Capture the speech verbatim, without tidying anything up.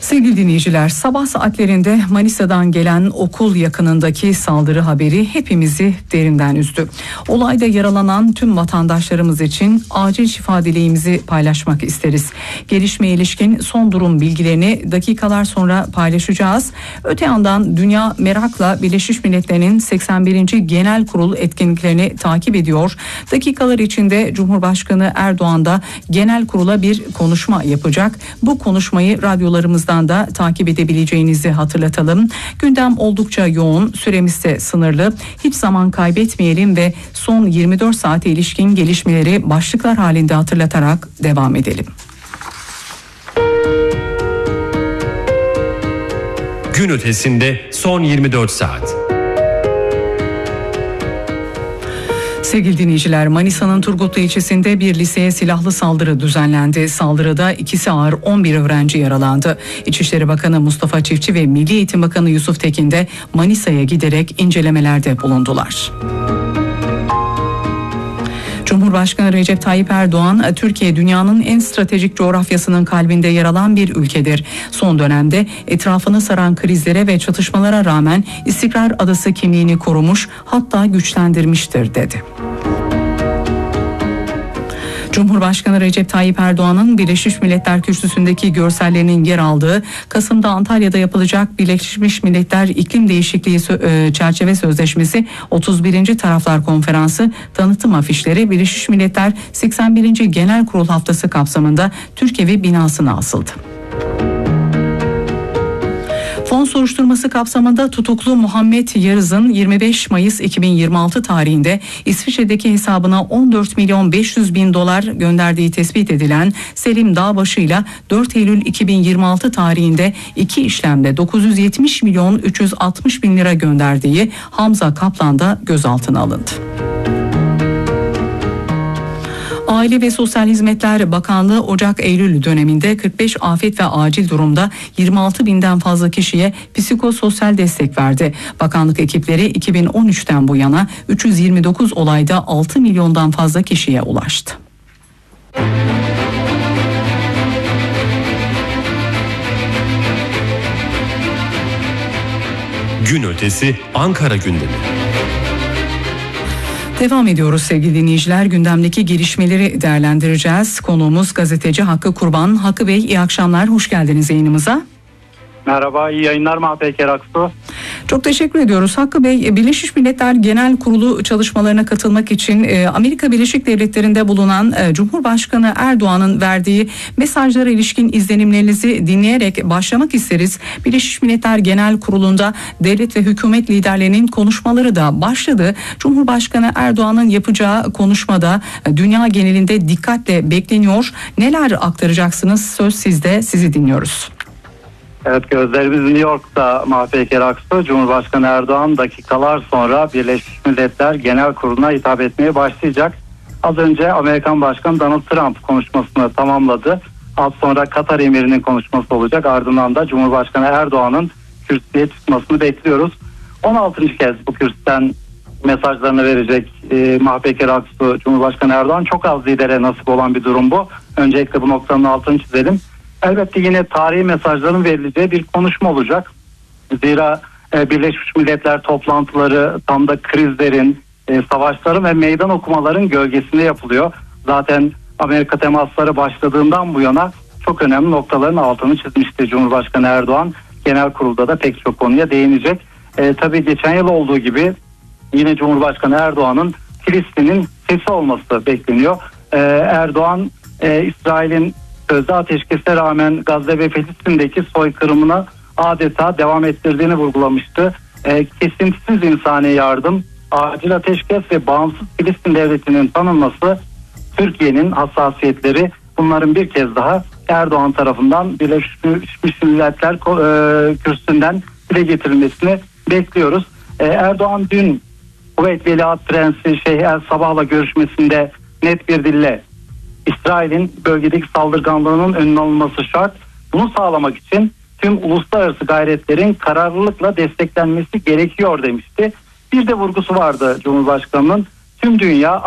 Sevgili dinleyiciler, sabah saatlerinde Manisa'dan gelen okul yakınındaki saldırı haberi hepimizi derinden üzdü. Olayda yaralanan tüm vatandaşlarımız için acil şifa dileğimizi paylaşmak isteriz. Gelişmeye ilişkin son durum bilgilerini dakikalar sonra paylaşacağız. Öte yandan dünya merakla Birleşmiş Milletler'in seksen birinci Genel Kurul etkinliklerini takip ediyor. Dakikalar içinde Cumhurbaşkanı Erdoğan da Genel Kurul'a bir konuşma yapacak. Bu konuşmayı radyolarımızdan da takip edebileceğinizi hatırlatalım. Gündem oldukça yoğun, süremiz ise sınırlı. Hiç zaman kaybetmeyelim ve son yirmi dört saate ilişkin gelişmeleri başlıklar halinde hatırlatarak devam edelim. Gün ötesinde son yirmi dört saat. Sevgili dinleyiciler, Manisa'nın Turgutlu ilçesinde bir liseye silahlı saldırı düzenlendi. Saldırıda ikisi ağır on bir öğrenci yaralandı. İçişleri Bakanı Mustafa Çiftçi ve Milli Eğitim Bakanı Yusuf Tekin de Manisa'ya giderek incelemelerde bulundular. Cumhurbaşkanı Recep Tayyip Erdoğan, Türkiye dünyanın en stratejik coğrafyasının kalbinde yer alan bir ülkedir. Son dönemde etrafını saran krizlere ve çatışmalara rağmen istikrar adası kimliğini korumuş, hatta güçlendirmiştir dedi. Cumhurbaşkanı Recep Tayyip Erdoğan'ın Birleşmiş Milletler Kürsüsü'ndeki görsellerinin yer aldığı Kasım'da Antalya'da yapılacak Birleşmiş Milletler İklim Değişikliği Çerçeve Sözleşmesi otuz birinci Taraflar Konferansı tanıtım afişleri Birleşmiş Milletler seksen birinci Genel Kurul Haftası kapsamında Türkiye binasına asıldı. Fon soruşturması kapsamında tutuklu Muhammed Yarız'ın yirmi beş Mayıs iki bin yirmi altı tarihinde İsviçre'deki hesabına on dört milyon beş yüz bin dolar gönderdiği tespit edilen Selim Dağbaşı ile dört Eylül iki bin yirmi altı tarihinde iki işlemde dokuz yüz yetmiş milyon üç yüz altmış bin lira gönderdiği Hamza Kaplan da gözaltına alındı. Aile ve Sosyal Hizmetler Bakanlığı Ocak-Eylül döneminde kırk beş afet ve acil durumda yirmi altı binden fazla kişiye psikososyal destek verdi. Bakanlık ekipleri iki bin on üçten bu yana üç yüz yirmi dokuz olayda altı milyondan fazla kişiye ulaştı. Gün ötesi Ankara gündemi. Devam ediyoruz sevgili dinleyiciler. Gündemdeki gelişmeleri değerlendireceğiz. Konuğumuz gazeteci Hakkı Kurban. Hakkı Bey, iyi akşamlar. Hoş geldiniz yayınımıza. Merhaba, iyi yayınlar Mahpeyker Aksu. Çok teşekkür ediyoruz. Hakkı Bey, Birleşmiş Milletler Genel Kurulu çalışmalarına katılmak için Amerika Birleşik Devletleri'nde bulunan Cumhurbaşkanı Erdoğan'ın verdiği mesajlara ilişkin izlenimlerinizi dinleyerek başlamak isteriz. Birleşmiş Milletler Genel Kurulu'nda devlet ve hükümet liderlerinin konuşmaları da başladı. Cumhurbaşkanı Erdoğan'ın yapacağı konuşmada dünya genelinde dikkatle bekleniyor. Neler aktaracaksınız? Söz sizde, sizi dinliyoruz. Evet, gözlerimiz New York'ta Mahpeyker Aksu. Cumhurbaşkanı Erdoğan dakikalar sonra Birleşmiş Milletler Genel Kurulu'na hitap etmeye başlayacak. Az önce Amerikan Başkanı Donald Trump konuşmasını tamamladı. Az sonra Katar emirinin konuşması olacak. Ardından da Cumhurbaşkanı Erdoğan'ın kürsüye çıkmasını bekliyoruz. on altıncı kez bu kürsüden mesajlarını verecek e, Mahpeyker Aksu Cumhurbaşkanı Erdoğan. Çok az lidere nasip olan bir durum bu. Öncelikle bu noktanın altını çizelim. Elbette yine tarihi mesajların verileceği bir konuşma olacak. Zira e, Birleşmiş Milletler toplantıları tam da krizlerin, e, savaşların ve meydan okumaların gölgesinde yapılıyor. Zaten Amerika temasları başladığından bu yana çok önemli noktaların altını çizmişti Cumhurbaşkanı Erdoğan. Genel kurulda da pek çok konuya değinecek. E, tabii geçen yıl olduğu gibi yine Cumhurbaşkanı Erdoğan'ın Filistin'in sesi olması bekleniyor. E, Erdoğan e, İsrail'in sözde ateşkese rağmen Gazze ve Filistin'deki soykırımını adeta devam ettirdiğini vurgulamıştı. E, kesintisiz insani yardım, acil ateşkes ve bağımsız Filistin devletinin tanınması, Türkiye'nin hassasiyetleri, bunların bir kez daha Erdoğan tarafından Birleşmiş Milletler e, kürsüsünden dile getirilmesini bekliyoruz. E, Erdoğan dün Kuveyt Veliaht Prensi Şeyh El Sabah'la görüşmesinde net bir dille İsrail'in bölgedeki saldırganlığının önüne alınması şart. Bunu sağlamak için tüm uluslararası gayretlerin kararlılıkla desteklenmesi gerekiyor demişti. Bir de vurgusu vardı Cumhurbaşkanı'nın, tüm dünya